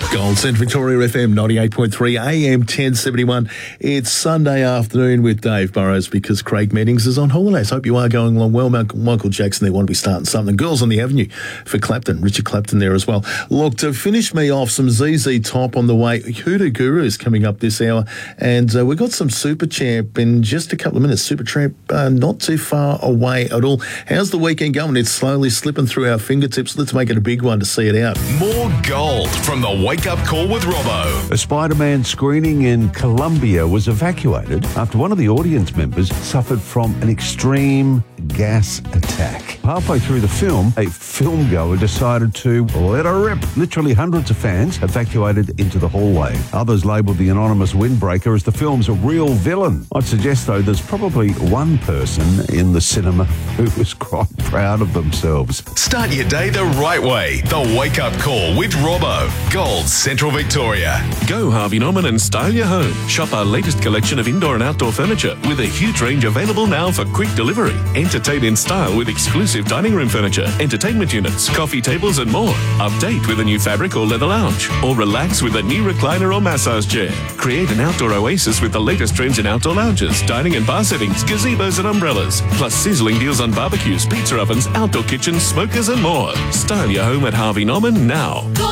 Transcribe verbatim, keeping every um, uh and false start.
Gold Centre Victoria F M ninety-eight point three A M ten seventy-one. It's Sunday afternoon with Dave Burrows because Craig Meetings is on holidays. Hope you are going along well. Michael Jackson, they want to be starting something. Girls on the Avenue for Clapton. Richard Clapton there as well. Look, to finish me off, some Z Z Top on the way. Hoodoo Guru is coming up this hour. And uh, we've got some Super Champ in just a couple of minutes. Super Champ uh, not too far away at all. How's the weekend going? It's slowly slipping through our fingertips. Let's make it a big one to see it out. More gold from the Wake Up Call with Robbo. A Spider-Man screening in Colombia was evacuated after one of the audience members suffered from an extreme gas attack. Halfway through the film, a filmgoer decided to let her rip. Literally hundreds of fans evacuated into the hallway. Others labelled the anonymous windbreaker as the film's real villain. I'd suggest, though, there's probably one person in the cinema who was quite proud of themselves. Start your day the right way. The Wake Up Call with Robbo. Gold Central Victoria. Go Harvey Norman and style your home. Shop our latest collection of indoor and outdoor furniture with a huge range available now for quick delivery. Entertain in style with exclusive dining room furniture, entertainment units, coffee tables and more. Update with a new fabric or leather lounge. Or relax with a new recliner or massage chair. Create an outdoor oasis with the latest trends in outdoor lounges, dining and bar settings, gazebos and umbrellas. Plus sizzling deals on barbecues, pizza ovens, outdoor kitchens, smokers and more. Style your home at Harvey Norman now.